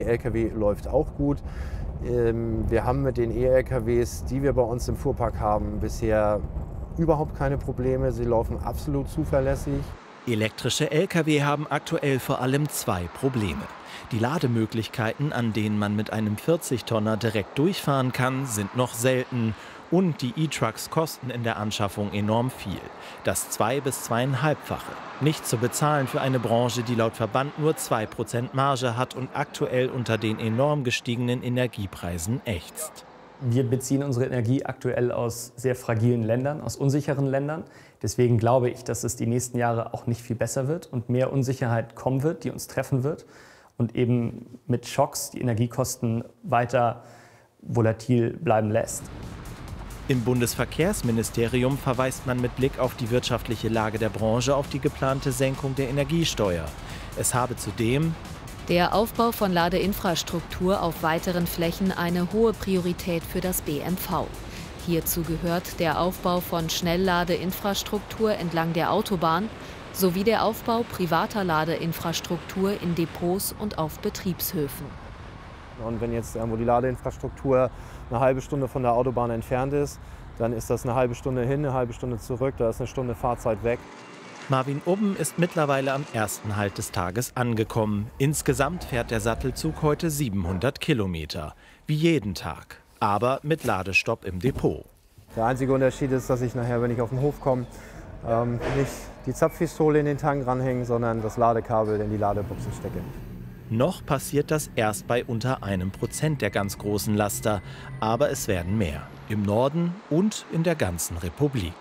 LKW läuft auch gut. Wir haben mit den E-LKWs, die wir bei uns im Fuhrpark haben, bisher überhaupt keine Probleme. Sie laufen absolut zuverlässig. Elektrische Lkw haben aktuell vor allem zwei Probleme. Die Lademöglichkeiten, an denen man mit einem 40-Tonner direkt durchfahren kann, sind noch selten. Und die E-Trucks kosten in der Anschaffung enorm viel. Das 2- bis 2,5-fache. Nicht zu bezahlen für eine Branche, die laut Verband nur 2% Marge hat und aktuell unter den enorm gestiegenen Energiepreisen ächzt. Wir beziehen unsere Energie aktuell aus sehr fragilen Ländern, aus unsicheren Ländern. Deswegen glaube ich, dass es die nächsten Jahre auch nicht viel besser wird und mehr Unsicherheit kommen wird, die uns treffen wird. Und eben mit Schocks die Energiekosten weiter volatil bleiben lässt. Im Bundesverkehrsministerium verweist man mit Blick auf die wirtschaftliche Lage der Branche auf die geplante Senkung der Energiesteuer. Es habe zudem der Aufbau von Ladeinfrastruktur auf weiteren Flächen eine hohe Priorität für das BMV. Hierzu gehört der Aufbau von Schnellladeinfrastruktur entlang der Autobahn sowie der Aufbau privater Ladeinfrastruktur in Depots und auf Betriebshöfen. Und wenn jetzt irgendwo die Ladeinfrastruktur eine halbe Stunde von der Autobahn entfernt ist, dann ist das eine halbe Stunde hin, eine halbe Stunde zurück, da ist eine Stunde Fahrzeit weg. Marvin Ubben ist mittlerweile am ersten Halt des Tages angekommen. Insgesamt fährt der Sattelzug heute 700 Kilometer, wie jeden Tag, aber mit Ladestopp im Depot. Der einzige Unterschied ist, dass ich nachher, wenn ich auf den Hof komme, nicht die Zapfpistole in den Tank ranhänge, sondern das Ladekabel in die Ladebuchse stecke. Noch passiert das erst bei unter 1% der ganz großen Laster, aber es werden mehr, im Norden und in der ganzen Republik.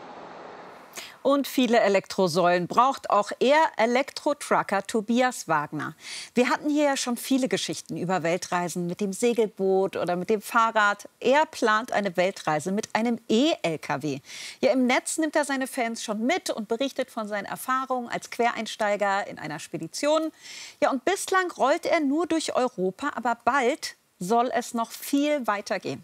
Und viele Elektrosäulen braucht auch er, Elektro-Trucker Tobias Wagner. Wir hatten hier ja schon viele Geschichten über Weltreisen mit dem Segelboot oder mit dem Fahrrad. Er plant eine Weltreise mit einem E-LKW. Ja, im Netz nimmt er seine Fans schon mit und berichtet von seinen Erfahrungen als Quereinsteiger in einer Spedition. Ja, und bislang rollt er nur durch Europa, aber bald soll es noch viel weiter gehen.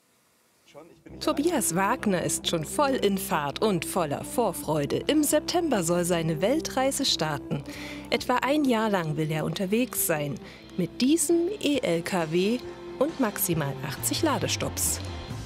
Tobias Wagner ist schon voll in Fahrt und voller Vorfreude. Im September soll seine Weltreise starten. Etwa ein Jahr lang will er unterwegs sein. Mit diesem E-LKW und maximal 80 Ladestopps.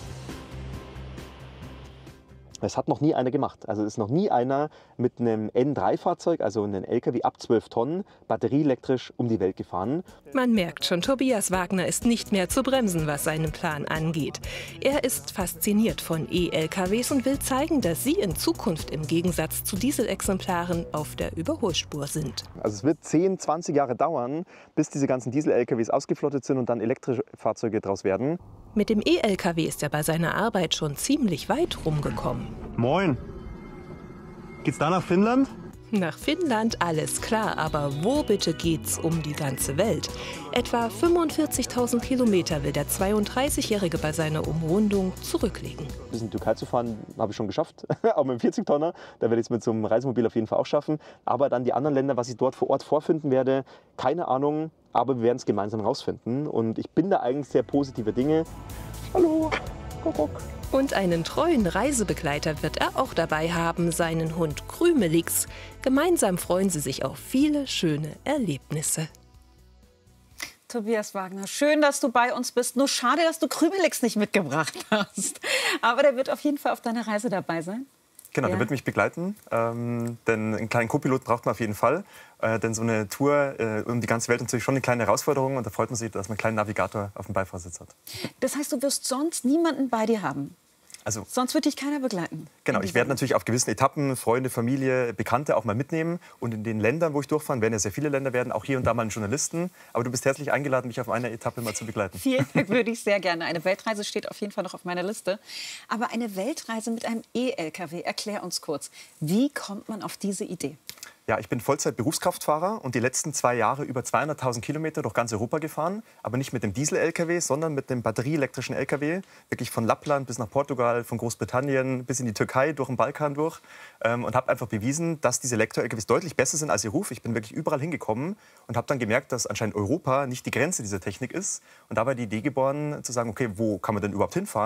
Das hat noch nie einer gemacht. Also es ist noch nie einer mit einem N3-Fahrzeug, also einem LKW ab 12 Tonnen, batterieelektrisch um die Welt gefahren. Man merkt schon, Tobias Wagner ist nicht mehr zu bremsen, was seinen Plan angeht. Er ist fasziniert von E-LKWs und will zeigen, dass sie in Zukunft im Gegensatz zu Dieselexemplaren auf der Überholspur sind. Also es wird 10, 20 Jahre dauern, bis diese ganzen Diesel-LKWs ausgeflottet sind und dann elektrische Fahrzeuge draus werden. Mit dem E-LKW ist er bei seiner Arbeit schon ziemlich weit rumgekommen. Moin. Geht's da nach Finnland? Nach Finnland alles klar, aber wo bitte geht's um die ganze Welt? Etwa 45.000 Kilometer will der 32-Jährige bei seiner Umrundung zurücklegen. Bis in die Türkei zu fahren, habe ich schon geschafft, auch mit dem 40-Tonner. Da werde ich es mit so einem Reisemobil auf jeden Fall auch schaffen. Aber dann die anderen Länder, was ich dort vor Ort vorfinden werde, keine Ahnung. Aber wir werden es gemeinsam rausfinden. Und ich bin da eigentlich sehr positive Dinge. Hallo, Kuckuck. Und einen treuen Reisebegleiter wird er auch dabei haben, seinen Hund Krümelix. Gemeinsam freuen sie sich auf viele schöne Erlebnisse. Tobias Wagner, schön, dass du bei uns bist. Nur schade, dass du Krümelix nicht mitgebracht hast. Aber der wird auf jeden Fall auf deiner Reise dabei sein. Genau, Ja. der wird mich begleiten, denn einen kleinen Co-Pilot braucht man auf jeden Fall. Denn so eine Tour um die ganze Welt ist natürlich schon eine kleine Herausforderung und da freut man sich, dass man einen kleinen Navigator auf dem Beifahrersitz hat. Das heißt, du wirst sonst niemanden bei dir haben? Also, Sonst wird dich keiner begleiten? genau, ich werde natürlich auf gewissen Etappen Freunde, Familie, Bekannte auch mal mitnehmen. Und in den Ländern, wo ich durchfahre, werden ja sehr viele Länder werden, auch hier und da mal einen Journalisten. Aber du bist herzlich eingeladen, mich auf einer Etappe mal zu begleiten. Vielen Dank, würde ich sehr gerne. Eine Weltreise steht auf jeden Fall noch auf meiner Liste. Aber eine Weltreise mit einem E-LKW, erklär uns kurz. Wie kommt man auf diese Idee? Ja, ich bin Vollzeit-Berufskraftfahrer und die letzten 2 Jahre über 200.000 Kilometer durch ganz Europa gefahren. Aber nicht mit dem Diesel-LKW, sondern mit dem batterieelektrischen LKW. Wirklich von Lappland bis nach Portugal, von Großbritannien bis in die Türkei, durch den Balkan durch. Und habe einfach bewiesen, dass diese Elektro-LKWs deutlich besser sind als ihr Ruf. Ich bin wirklich überall hingekommen und habe dann gemerkt, dass anscheinend Europa nicht die Grenze dieser Technik ist. Und dabei die Idee geboren, zu sagen, okay, wo kann man denn überhaupt hinfahren?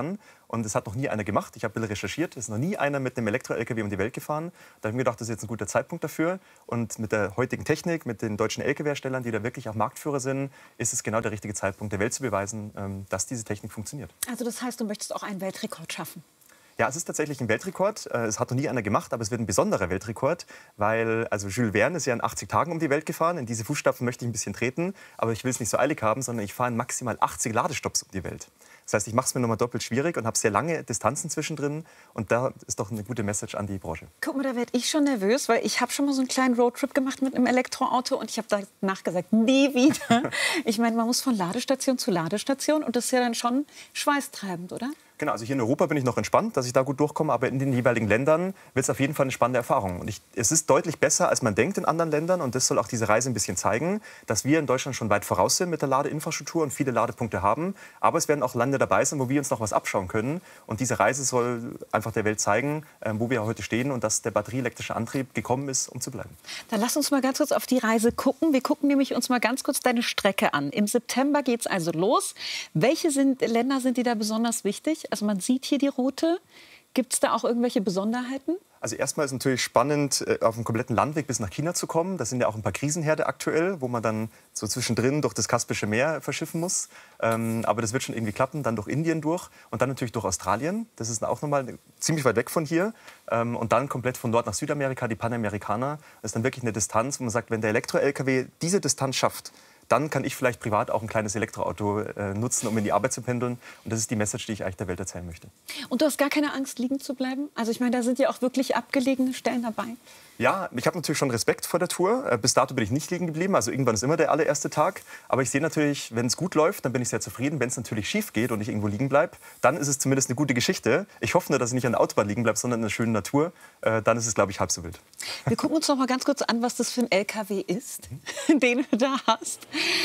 Und es hat noch nie einer gemacht. Ich habe ein bisschen recherchiert. Es ist noch nie einer mit einem Elektro-LKW um die Welt gefahren. Da habe ich mir gedacht, das ist jetzt ein guter Zeitpunkt dafür. Und mit der heutigen Technik, mit den deutschen LKW-Herstellern, die da wirklich auch Marktführer sind, ist es genau der richtige Zeitpunkt, der Welt zu beweisen, dass diese Technik funktioniert. Also das heißt, du möchtest auch einen Weltrekord schaffen? Ja, es ist tatsächlich ein Weltrekord. Es hat noch nie einer gemacht, aber es wird ein besonderer Weltrekord, weil also Jules Verne ist ja in 80 Tagen um die Welt gefahren. In diese Fußstapfen möchte ich ein bisschen treten, aber ich will es nicht so eilig haben, sondern ich fahre in maximal 80 Ladestopps um die Welt. Das heißt, ich mache es mir nochmal doppelt schwierig und habe sehr lange Distanzen zwischendrin. Und da ist doch eine gute Message an die Branche. Guck mal, da werde ich schon nervös, weil ich habe schon mal so einen kleinen Roadtrip gemacht mit einem Elektroauto und ich habe danach gesagt, nie wieder. Ich meine, man muss von Ladestation zu Ladestation und das ist ja dann schon schweißtreibend, oder? Genau, also hier in Europa bin ich noch entspannt, dass ich da gut durchkomme, aber in den jeweiligen Ländern wird es auf jeden Fall eine spannende Erfahrung. Und es ist deutlich besser, als man denkt in anderen Ländern, und das soll auch diese Reise ein bisschen zeigen, dass wir in Deutschland schon weit voraus sind mit der Ladeinfrastruktur und viele Ladepunkte haben. Aber es werden auch Länder dabei sein, wo wir uns noch was abschauen können. Und diese Reise soll einfach der Welt zeigen, wo wir heute stehen und dass der batterieelektrische Antrieb gekommen ist, um zu bleiben. Dann lass uns mal ganz kurz auf die Reise gucken. Wir gucken nämlich uns mal ganz kurz deine Strecke an. Im September geht es also los. Welche Länder sind dir da besonders wichtig? Also man sieht hier die Route. Gibt es da auch irgendwelche Besonderheiten? Also erstmal ist es natürlich spannend, auf dem kompletten Landweg bis nach China zu kommen. Da sind ja auch ein paar Krisenherde aktuell, wo man dann so zwischendrin durch das Kaspische Meer verschiffen muss. Aber das wird schon irgendwie klappen. Dann durch Indien durch und dann natürlich durch Australien. Das ist auch nochmal ziemlich weit weg von hier. Und dann komplett von Nord nach Südamerika, die Panamerikaner. Das ist dann wirklich eine Distanz, wo man sagt, wenn der Elektro-LKW diese Distanz schafft, dann kann ich vielleicht privat auch ein kleines Elektroauto nutzen, um in die Arbeit zu pendeln. Und das ist die Message, die ich eigentlich der Welt erzählen möchte. Und du hast gar keine Angst, liegen zu bleiben? Also ich meine, da sind ja auch wirklich abgelegene Stellen dabei. Ja, ich habe natürlich schon Respekt vor der Tour. Bis dato bin ich nicht liegen geblieben. Also irgendwann ist immer der allererste Tag. Aber ich sehe natürlich, wenn es gut läuft, dann bin ich sehr zufrieden. Wenn es natürlich schief geht und ich irgendwo liegen bleibe, dann ist es zumindest eine gute Geschichte. Ich hoffe nur, dass ich nicht an der Autobahn liegen bleibe, sondern in der schönen Natur. Dann ist es, glaube ich, halb so wild. Wir gucken uns noch mal ganz kurz an, was das für ein LKW ist, den du da hast.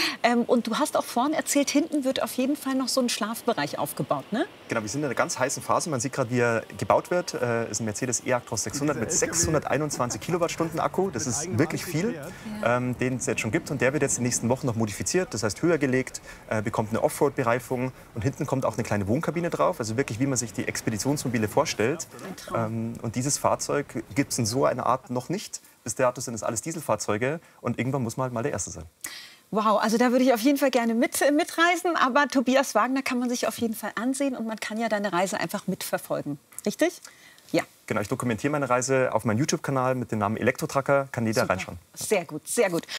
Und du hast auch vorhin erzählt, hinten wird auf jeden Fall noch so ein Schlafbereich aufgebaut, ne? Genau, wir sind in einer ganz heißen Phase. Man sieht gerade, wie er gebaut wird. Ist ein Mercedes E-Actros 600 mit 621 Kilowattstunden Akku. Das ist wirklich viel, den es jetzt schon gibt. Und der wird jetzt in den nächsten Wochen noch modifiziert. Das heißt, höher gelegt, bekommt eine Offroad-Bereifung. Und hinten kommt auch eine kleine Wohnkabine drauf. Also wirklich, wie man sich die Expeditionsmobile vorstellt. Und dieses Fahrzeug gibt es in so einer Art noch nicht. Bis dato sind es alles Dieselfahrzeuge. Und irgendwann muss man halt mal der Erste sein. Wow, also da würde ich auf jeden Fall gerne mitreisen. Aber Tobias Wagner kann man sich auf jeden Fall ansehen. Und man kann ja deine Reise einfach mitverfolgen. Richtig? Ja. Genau, ich dokumentiere meine Reise auf meinem YouTube-Kanal mit dem Namen Elektro-Trucker. Kann jeder reinschauen. Sehr gut, sehr gut.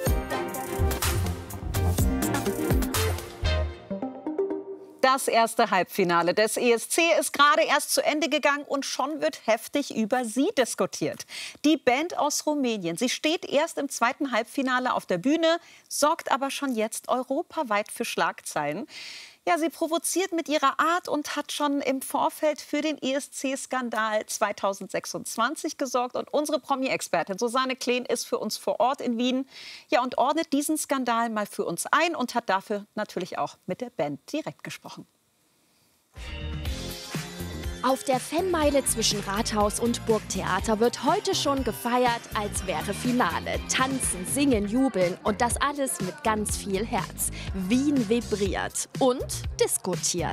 Das erste Halbfinale des ESC ist gerade erst zu Ende gegangen und schon wird heftig über sie diskutiert. Die Band aus Rumänien, sie steht erst im zweiten Halbfinale auf der Bühne, sorgt aber schon jetzt europaweit für Schlagzeilen. Ja, sie provoziert mit ihrer Art und hat schon im Vorfeld für den ESC-Skandal 2026 gesorgt. Und unsere Promi-Expertin Susanne Kleen ist für uns vor Ort in Wien. Ja, und ordnet diesen Skandal mal für uns ein und hat dafür natürlich auch mit der Band direkt gesprochen. Auf der Fanmeile zwischen Rathaus und Burgtheater wird heute schon gefeiert, als wäre Finale. Tanzen, singen, jubeln und das alles mit ganz viel Herz. Wien vibriert und diskutiert.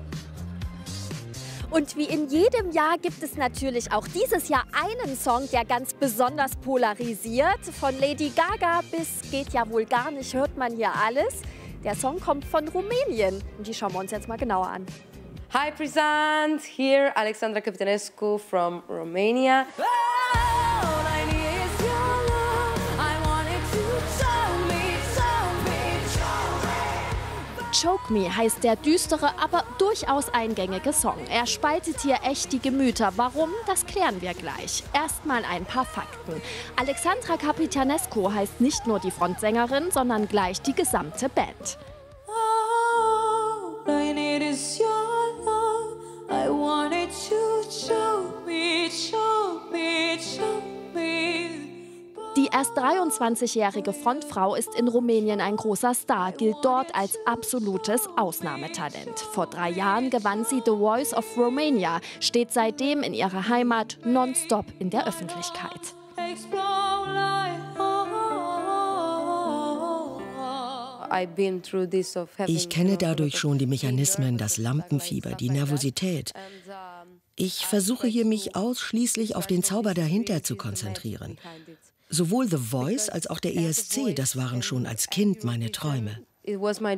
Und wie in jedem Jahr gibt es natürlich auch dieses Jahr einen Song, der ganz besonders polarisiert. Von Lady Gaga bis geht ja wohl gar nicht, hört man hier alles. Der Song kommt von Rumänien und die schauen wir uns jetzt mal genauer an. Hi, present here Alexandra Capitanescu from Romania. Choke Me heißt der düstere, aber durchaus eingängige Song. Er spaltet hier echt die Gemüter. Warum? Das klären wir gleich. Erstmal ein paar Fakten. Alexandra Capitanescu heißt nicht nur die Frontsängerin, sondern gleich die gesamte Band. Die erst 23-jährige Frontfrau ist in Rumänien ein großer Star, gilt dort als absolutes Ausnahmetalent. Vor 3 Jahren gewann sie The Voice of Romania, steht seitdem in ihrer Heimat nonstop in der Öffentlichkeit. Ich kenne dadurch schon die Mechanismen, das Lampenfieber, die Nervosität. Ich versuche hier, mich ausschließlich auf den Zauber dahinter zu konzentrieren. Sowohl The Voice als auch der ESC, das waren schon als Kind meine Träume. It was my